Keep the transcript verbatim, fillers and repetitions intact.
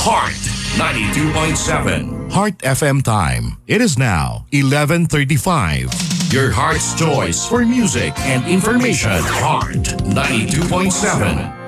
Heart ninety-two point seven. Heart F M time. It is now eleven thirty-five. Your heart's choice for music and information. Heart ninety-two point seven.